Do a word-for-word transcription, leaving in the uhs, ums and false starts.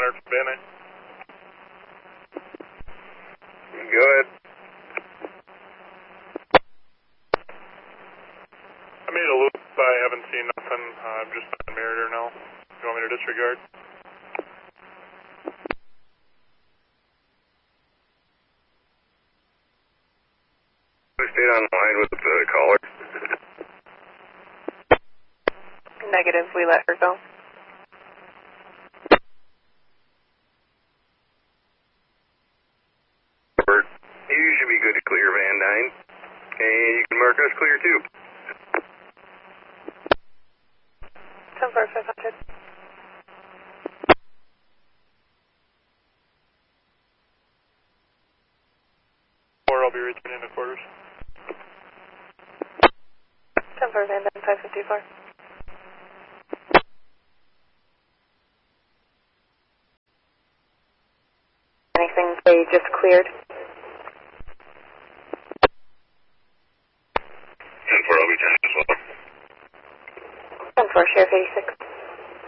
alert from Benny. Go ahead. I made a loop. I haven't seen nothing. Uh, I'm just on Meritor now. You want me to disregard? We stayed on line with the caller. Negative, we let her go. Robert, you should be good to clear Van Dyne. And you can mark us clear too. ten four five hundred. Or I'll be returning to quarters. ten four Van Dyne five fifty-four. Anything they just cleared? ten four, I'll be ten as well. ten four, Sheriff eighty-six.